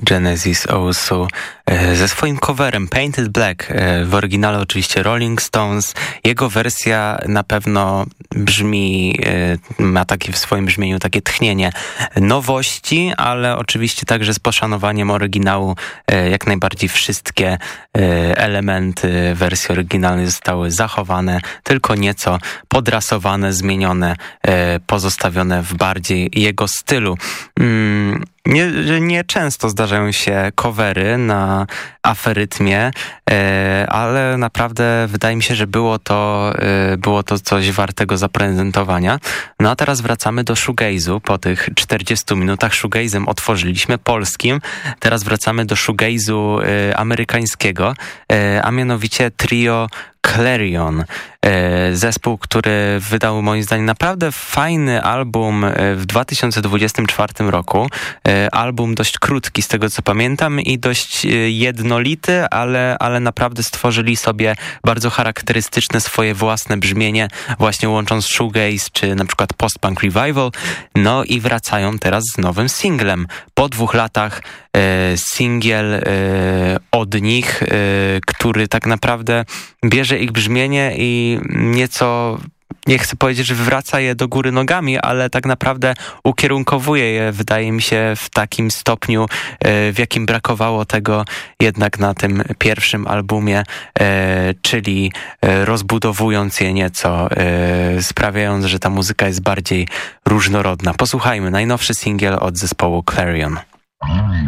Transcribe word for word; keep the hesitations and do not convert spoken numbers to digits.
Genesis Owusu ze swoim coverem Painted Black, w oryginale oczywiście Rolling Stones. Jego wersja na pewno brzmi, ma takie w swoim brzmieniu takie tchnienie nowości, ale oczywiście także z poszanowaniem oryginału. Jak najbardziej wszystkie elementy wersji oryginalnej zostały zachowane, tylko nieco podrasowane, zmienione, pozostawione w bardziej jego stylu. Nie, nie często zdarzają się covery na aferytmie, ale naprawdę wydaje mi się, że było to, było to coś wartego zaprezentowania. No a teraz wracamy do shoegaze'u. Po tych czterdziestu minutach shoegaze'em otworzyliśmy polskim. Teraz wracamy do shoegaze'u amerykańskiego, a mianowicie trio Clarion. Zespół, który wydał moim zdaniem naprawdę fajny album w dwa tysiące dwudziestym czwartym roku. Album dość krótki z tego co pamiętam i dość jednolity, ale, ale naprawdę stworzyli sobie bardzo charakterystyczne swoje własne brzmienie, właśnie łącząc shoegaze czy na przykład post-punk revival. No i wracają teraz z nowym singlem. Po dwóch latach singiel od nich, który tak naprawdę bierze ich brzmienie i nieco, nie chcę powiedzieć, że wywraca je do góry nogami, ale tak naprawdę ukierunkowuje je, wydaje mi się, w takim stopniu, w jakim brakowało tego jednak na tym pierwszym albumie, czyli rozbudowując je nieco, sprawiając, że ta muzyka jest bardziej różnorodna. Posłuchajmy, najnowszy singiel od zespołu Clarion.